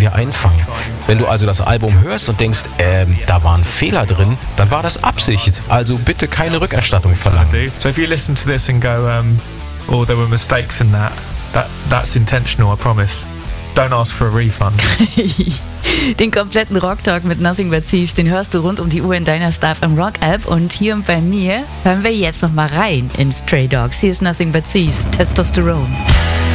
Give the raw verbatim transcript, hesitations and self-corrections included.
wir einfangen. Wenn du also das Album hörst und denkst, ähm, da war ein Fehler drin, dann war das Absicht. Also bitte keine Rückerstattung verlangen. So if you listen to this and go, um, oh, there were mistakes in that, that that's intentional, I promise. Don't ask for a refund. Den kompletten Rock-Talk mit Nothing But Thieves, den hörst du rund um die Uhr in deiner Stuff im Rock-App. Und hier bei mir hören wir jetzt noch mal rein in Stray Dogs. Hier ist Nothing But Thieves, Testosterone.